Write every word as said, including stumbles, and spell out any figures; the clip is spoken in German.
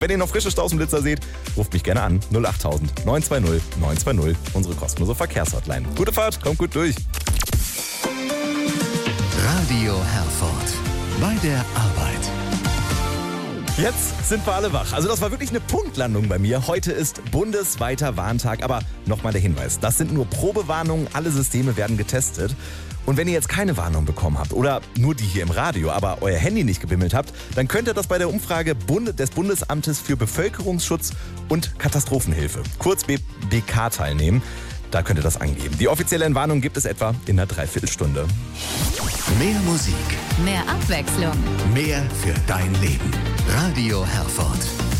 Wenn ihr noch frische Staussenblitzer seht, ruft mich gerne an. null acht neun zwei null neun zwei null, unsere kostenlose Verkehrshotline. Gute Fahrt, kommt gut durch. Radio Herford. Bei der Arbeit. Jetzt sind wir alle wach. Also das war wirklich eine Punktlandung bei mir. Heute ist bundesweiter Warntag. Aber nochmal der Hinweis, das sind nur Probewarnungen. Alle Systeme werden getestet. Und wenn ihr jetzt keine Warnung bekommen habt oder nur die hier im Radio, aber euer Handy nicht gebimmelt habt, dann könnt ihr das bei der Umfrage Bund- des Bundesamtes für Bevölkerungsschutz und Katastrophenhilfe, kurz B B K, teilnehmen. Da könnt ihr das angeben. Die offizielle Entwarnung gibt es etwa in einer Dreiviertelstunde. Mehr Musik, Mehr Abwechslung. mehr für dein Leben. Radio Herford.